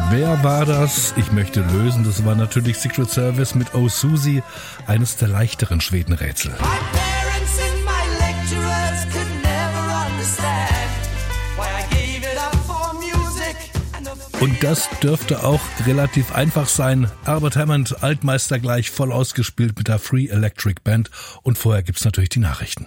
Wer war das? Ich möchte lösen. Das war natürlich Secret Service mit Oh Susie, eines der leichteren Schwedenrätsel. Und das dürfte auch relativ einfach sein. Albert Hammond, Altmeister gleich, voll ausgespielt mit der Free Electric Band. Und vorher gibt's natürlich die Nachrichten.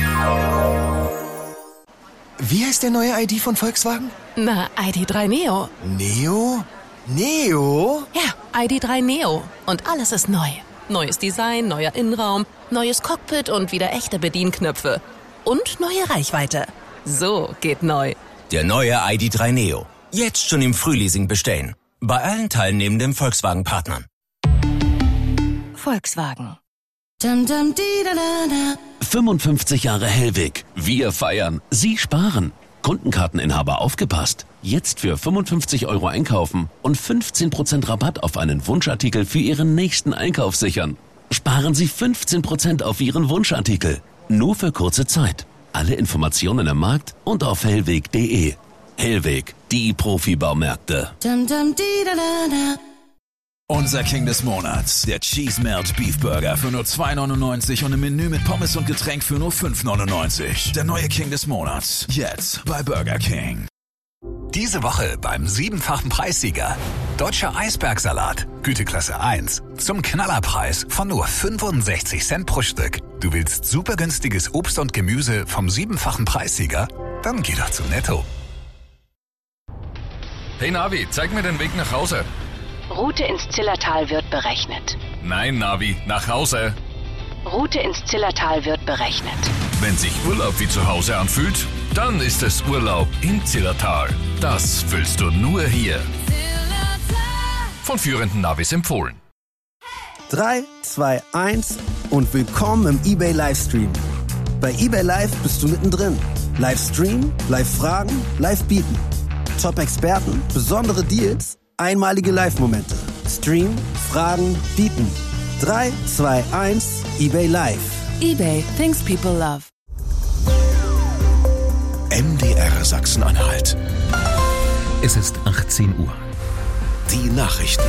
Wie heißt der neue ID von Volkswagen? Na, ID.3 Neo. Neo? Neo? Ja, ID.3 Neo. Und alles ist neu. Neues Design, neuer Innenraum, neues Cockpit und wieder echte Bedienknöpfe. Und neue Reichweite. So geht neu. Der neue ID.3 Neo. Jetzt schon im Frühleasing bestellen. Bei allen teilnehmenden Volkswagen-Partnern. Volkswagen. 55 Jahre Hellwig. Wir feiern. Sie sparen. Kundenkarteninhaber aufgepasst. Jetzt für 55 € einkaufen und 15% Rabatt auf einen Wunschartikel für Ihren nächsten Einkauf sichern. Sparen Sie 15% auf Ihren Wunschartikel. Nur für kurze Zeit. Alle Informationen im Markt und auf hellweg.de. Hellweg, die Profibaumärkte. Unser King des Monats, der Cheese Melt Beef Burger für nur 2,99 und im Menü mit Pommes und Getränk für nur 5,99. Der neue King des Monats, jetzt bei Burger King. Diese Woche beim 7-fachen Preissieger. Deutscher Eisbergsalat, Güteklasse 1, zum Knallerpreis von nur 65 Cent pro Stück. Du willst super günstiges Obst und Gemüse vom 7-fachen Preissieger? Dann geh doch zu Netto. Hey Navi, zeig mir den Weg nach Hause. Route ins Zillertal wird berechnet. Nein, Navi, nach Hause. Route ins Zillertal wird berechnet. Wenn sich Urlaub wie zu Hause anfühlt, dann ist es Urlaub im Zillertal. Das fühlst du nur hier. Von führenden Navis empfohlen. 3, 2, 1 und willkommen im eBay Livestream. Bei eBay Live bist du mittendrin. Livestream, Live-Fragen, Live-Bieten. Top-Experten, besondere Deals, einmalige Live-Momente. Stream, Fragen, Bieten. 3, 2, 1, eBay Live. eBay, things people love. MDR Sachsen-Anhalt. Es ist 18 Uhr. Die Nachrichten.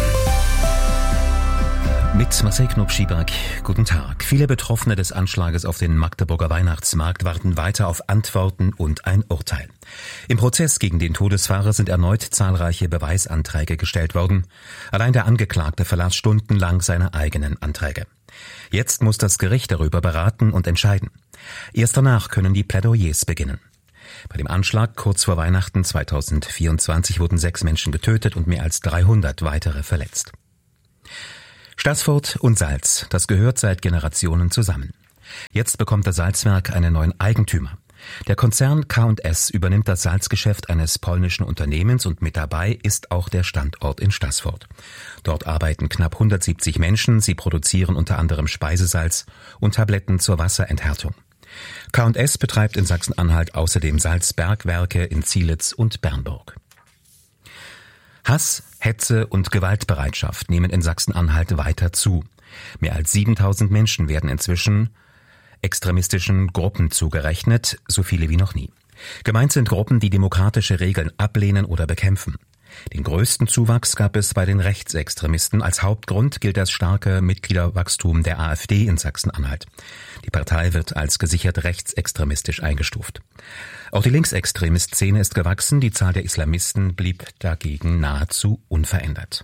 Mit Marcel Knob-Schieberg, guten Tag. Viele Betroffene des Anschlages auf den Magdeburger Weihnachtsmarkt warten weiter auf Antworten und ein Urteil. Im Prozess gegen den Todesfahrer sind erneut zahlreiche Beweisanträge gestellt worden. Allein der Angeklagte verlas stundenlang seine eigenen Anträge. Jetzt muss das Gericht darüber beraten und entscheiden. Erst danach können die Plädoyers beginnen. Bei dem Anschlag kurz vor Weihnachten 2024 wurden 6 Menschen getötet und mehr als 300 weitere verletzt. Staßfurt und Salz, das gehört seit Generationen zusammen. Jetzt bekommt das Salzwerk einen neuen Eigentümer. Der Konzern K&S übernimmt das Salzgeschäft eines polnischen Unternehmens und mit dabei ist auch der Standort in Staßfurt. Dort arbeiten knapp 170 Menschen, sie produzieren unter anderem Speisesalz und Tabletten zur Wasserenthärtung. K&S betreibt in Sachsen-Anhalt außerdem Salzbergwerke in Zielitz und Bernburg. Hass, Hetze und Gewaltbereitschaft nehmen in Sachsen-Anhalt weiter zu. Mehr als 7000 Menschen werden inzwischen extremistischen Gruppen zugerechnet, so viele wie noch nie. Gemeint sind Gruppen, die demokratische Regeln ablehnen oder bekämpfen. Den größten Zuwachs gab es bei den Rechtsextremisten. Als Hauptgrund gilt das starke Mitgliederwachstum der AfD in Sachsen-Anhalt. Die Partei wird als gesichert rechtsextremistisch eingestuft. Auch die Linksextremist-Szene ist gewachsen. Die Zahl der Islamisten blieb dagegen nahezu unverändert.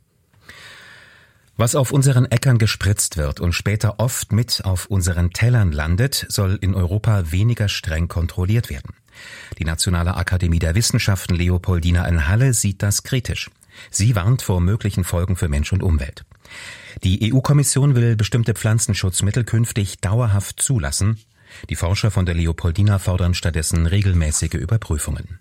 Was auf unseren Äckern gespritzt wird und später oft mit auf unseren Tellern landet, soll in Europa weniger streng kontrolliert werden. Die Nationale Akademie der Wissenschaften Leopoldina in Halle sieht das kritisch. Sie warnt vor möglichen Folgen für Mensch und Umwelt. Die EU-Kommission will bestimmte Pflanzenschutzmittel künftig dauerhaft zulassen. Die Forscher von der Leopoldina fordern stattdessen regelmäßige Überprüfungen.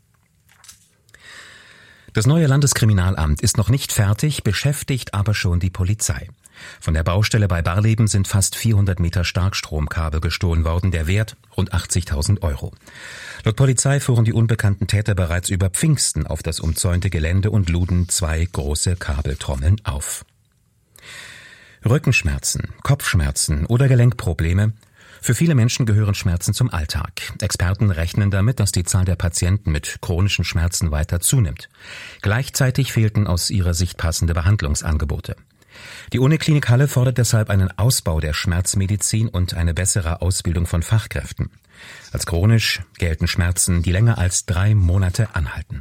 Das neue Landeskriminalamt ist noch nicht fertig, beschäftigt aber schon die Polizei. Von der Baustelle bei Barleben sind fast 400 Meter Starkstromkabel gestohlen worden, der Wert rund 80.000 €. Laut Polizei fuhren die unbekannten Täter bereits über Pfingsten auf das umzäunte Gelände und luden 2 große Kabeltrommeln auf. Rückenschmerzen, Kopfschmerzen oder Gelenkprobleme. Für viele Menschen gehören Schmerzen zum Alltag. Experten rechnen damit, dass die Zahl der Patienten mit chronischen Schmerzen weiter zunimmt. Gleichzeitig fehlten aus ihrer Sicht passende Behandlungsangebote. Die Uniklinik Halle fordert deshalb einen Ausbau der Schmerzmedizin und eine bessere Ausbildung von Fachkräften. Als chronisch gelten Schmerzen, die länger als 3 Monate anhalten.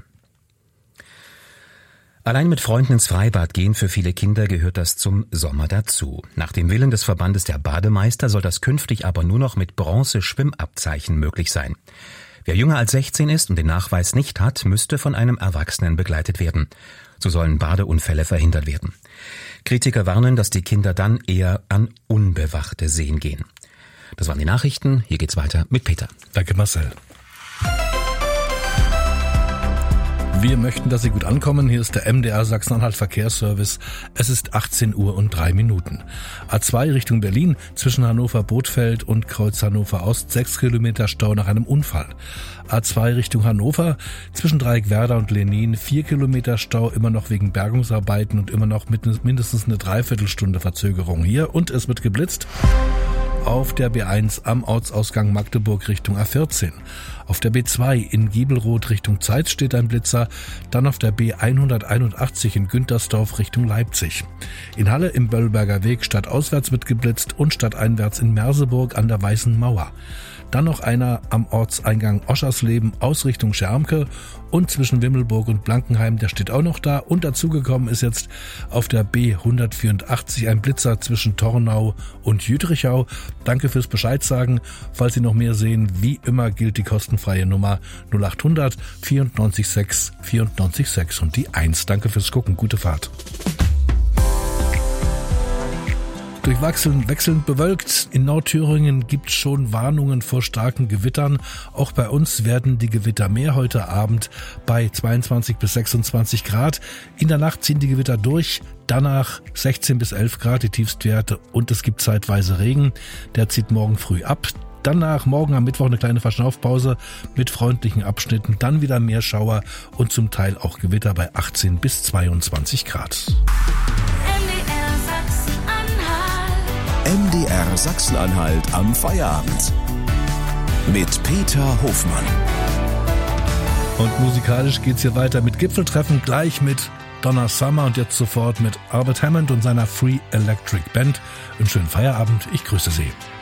Allein mit Freunden ins Freibad gehen für viele Kinder gehört das zum Sommer dazu. Nach dem Willen des Verbandes der Bademeister soll das künftig aber nur noch mit Bronze-Schwimmabzeichen möglich sein. Wer jünger als 16 ist und den Nachweis nicht hat, müsste von einem Erwachsenen begleitet werden. So sollen Badeunfälle verhindert werden. Kritiker warnen, dass die Kinder dann eher an unbewachte Seen gehen. Das waren die Nachrichten. Hier geht's weiter mit Peter. Danke, Marcel. Wir möchten, dass Sie gut ankommen. Hier ist der MDR Sachsen-Anhalt Verkehrsservice. Es ist 18 Uhr und 3 Minuten. A2 Richtung Berlin zwischen Hannover-Bothfeld und Kreuz Hannover Ost 6 Kilometer Stau nach einem Unfall. A2 Richtung Hannover zwischen Dreieckwerder und Lenin 4 Kilometer Stau, immer noch wegen Bergungsarbeiten und immer noch mindestens eine Dreiviertelstunde Verzögerung hier. Und es wird geblitzt auf der B1 am Ortsausgang Magdeburg Richtung A14. Auf der B2 in Giebelroth Richtung Zeitz steht ein Blitzer, dann auf der B181 in Güntersdorf Richtung Leipzig. In Halle im Böllberger Weg stadtauswärts wird geblitzt und stadteinwärts in Merseburg an der Weißen Mauer. Dann noch einer am Ortseingang Oschersleben aus Richtung Schermke und zwischen Wimmelburg und Blankenheim, der steht auch noch da. Und dazugekommen ist jetzt auf der B184 ein Blitzer zwischen Tornau und Jütrichau. Danke fürs Bescheid sagen. Falls Sie noch mehr sehen, wie immer gilt die kostenfreie Nummer 0800 94 6 94 6 und die 1. Danke fürs Gucken. Gute Fahrt. Durchwachsen, wechselnd bewölkt. In Nordthüringen gibt es schon Warnungen vor starken Gewittern. Auch bei uns werden die Gewitter mehr heute Abend bei 22 bis 26 Grad. In der Nacht ziehen die Gewitter durch. Danach 16 bis 11 Grad die Tiefstwerte und es gibt zeitweise Regen. Der zieht morgen früh ab. Danach morgen am Mittwoch eine kleine Verschnaufpause mit freundlichen Abschnitten. Dann wieder mehr Schauer und zum Teil auch Gewitter bei 18 bis 22 Grad. MDR Sachsen-Anhalt am Feierabend mit Peter Hofmann. Und musikalisch geht's hier weiter mit Gipfeltreffen, gleich mit Donna Summer und jetzt sofort mit Albert Hammond und seiner Free Electric Band. Einen schönen Feierabend, ich grüße Sie.